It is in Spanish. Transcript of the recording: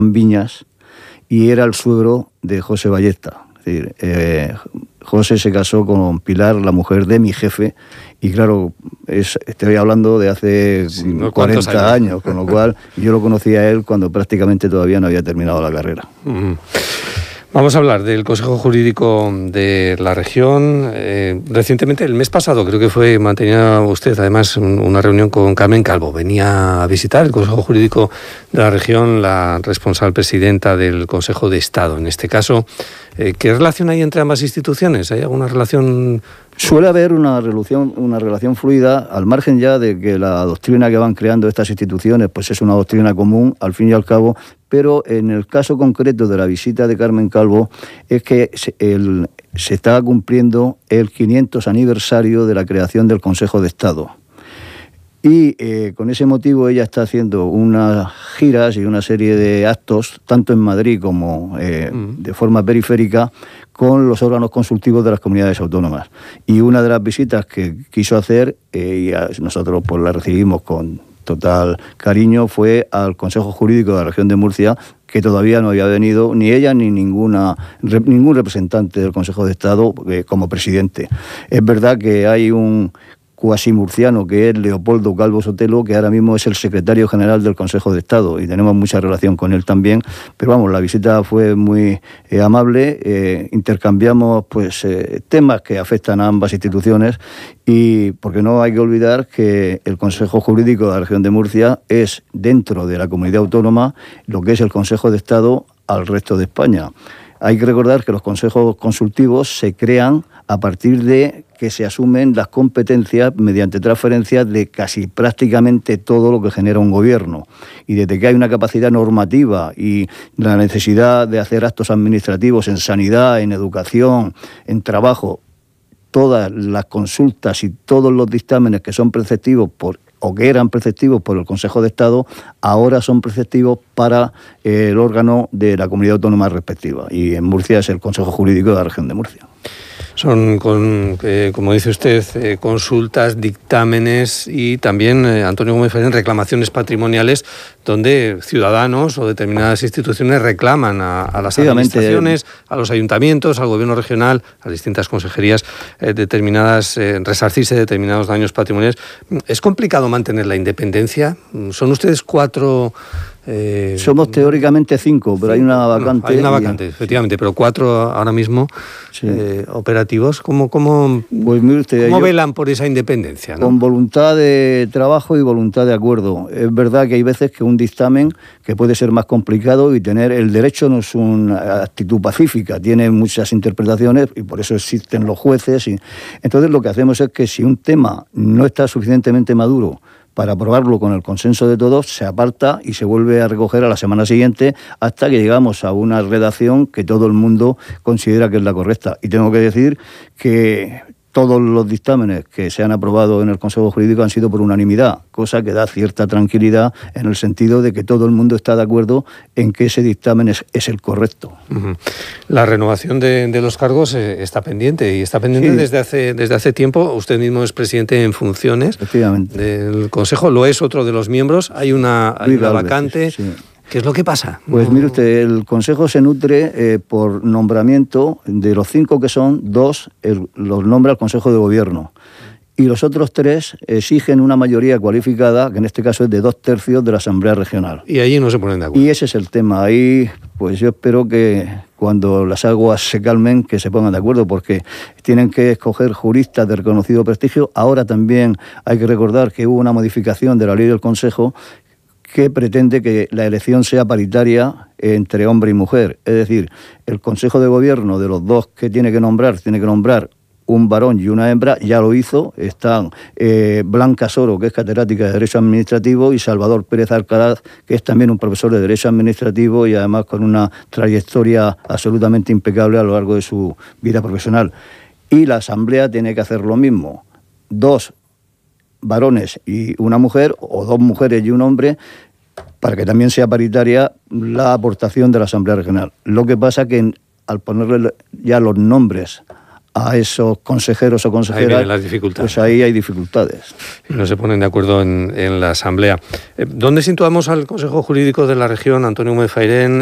Viñas y era el suegro de José Ballesta. Es decir, José se casó con Pilar, la mujer de mi jefe, y claro, estoy hablando de hace 40 años, con lo cual yo lo conocí a él cuando prácticamente todavía no había terminado la carrera. Vamos a hablar del Consejo Jurídico de la región. Recientemente, el mes pasado, creo que mantenía usted además una reunión con Carmen Calvo. Venía a visitar el Consejo Jurídico de la región la responsable presidenta del Consejo de Estado. En este caso, ¿qué relación hay entre ambas instituciones? ¿Hay alguna relación? Suele haber una relación fluida, al margen ya de que la doctrina que van creando estas instituciones pues es una doctrina común, al fin y al cabo, pero en el caso concreto de la visita de Carmen Calvo es que se está cumpliendo el 500 aniversario de la creación del Consejo de Estado. Y con ese motivo ella está haciendo unas giras y una serie de actos, tanto en Madrid como de forma periférica, con los órganos consultivos de las comunidades autónomas. Y una de las visitas que quiso hacer, y nosotros pues la recibimos con total cariño, fue al Consejo Jurídico de la región de Murcia, que todavía no había venido ni ella ni ningún representante del Consejo de Estado como presidente. Es verdad que hay un cuasi murciano, que es Leopoldo Calvo Sotelo, que ahora mismo es el secretario general del Consejo de Estado, y tenemos mucha relación con él también, pero vamos, la visita fue muy amable, intercambiamos pues temas que afectan a ambas instituciones, y porque no hay que olvidar que el Consejo Jurídico de la región de Murcia es, dentro de la comunidad autónoma, lo que es el Consejo de Estado al resto de España. Hay que recordar que los consejos consultivos se crean a partir de que se asumen las competencias mediante transferencias de casi prácticamente todo lo que genera un gobierno. Y desde que hay una capacidad normativa y la necesidad de hacer actos administrativos en sanidad, en educación, en trabajo, todas las consultas y todos los dictámenes que son preceptivos o que eran preceptivos por el Consejo de Estado, ahora son preceptivos para el órgano de la comunidad autónoma respectiva. Y en Murcia es el Consejo Jurídico de la región de Murcia. Son, como dice usted, consultas, dictámenes y también, Antonio Gómez Fernández, reclamaciones patrimoniales donde ciudadanos o determinadas instituciones reclaman a las administraciones, a los ayuntamientos, al gobierno regional, a las distintas consejerías, resarcirse de determinados daños patrimoniales. ¿Es complicado mantener la independencia? ¿Son ustedes 4? Somos teóricamente 5, pero hay una vacante. Hay una vacante, efectivamente, pero 4 ahora mismo operativos. ¿Cómo velan por esa independencia, ¿no? Con voluntad de trabajo y voluntad de acuerdo. Es verdad que hay veces que un dictamen que puede ser más complicado y tener el derecho no es una actitud pacífica, tiene muchas interpretaciones y por eso existen los jueces. Entonces lo que hacemos es que si un tema no está suficientemente maduro para aprobarlo con el consenso de todos, se aparta y se vuelve a recoger a la semana siguiente hasta que llegamos a una redacción que todo el mundo considera que es la correcta. Y tengo que decir que todos los dictámenes que se han aprobado en el Consejo Jurídico han sido por unanimidad, cosa que da cierta tranquilidad en el sentido de que todo el mundo está de acuerdo en que ese dictamen es el correcto. La renovación de los cargos está pendiente, y está pendiente desde hace tiempo. Usted mismo es presidente en funciones del Consejo, lo es otro de los miembros, hay una vacante. Sí. ¿Qué es lo que pasa? Pues mire usted, el Consejo se nutre por nombramiento. De los 5 que son, 2 los nombra el Consejo de Gobierno. Y los otros 3 exigen una mayoría cualificada, que en este caso es de 2/3 de la Asamblea Regional. Y allí no se ponen de acuerdo. Y ese es el tema. Ahí, pues yo espero que cuando las aguas se calmen, que se pongan de acuerdo, porque tienen que escoger juristas de reconocido prestigio. Ahora también hay que recordar que hubo una modificación de la ley del Consejo que pretende que la elección sea paritaria entre hombre y mujer. Es decir, el Consejo de Gobierno, de los 2 que tiene que nombrar un varón y una hembra, ya lo hizo. Están Blanca Soro, que es catedrática de Derecho Administrativo, y Salvador Pérez Alcaraz, que es también un profesor de Derecho Administrativo y además con una trayectoria absolutamente impecable a lo largo de su vida profesional. Y la Asamblea tiene que hacer lo mismo. 2 varones y una mujer, o 2 mujeres y un hombre, para que también sea paritaria la aportación de la Asamblea Regional. Lo que pasa que al ponerle ya los nombres a esos consejeros o consejeras, ahí vienen las dificultades. Pues ahí hay dificultades. Y no se ponen de acuerdo en la Asamblea. ¿Dónde situamos al Consejo Jurídico de la Región, Antonio Gómez Fairén?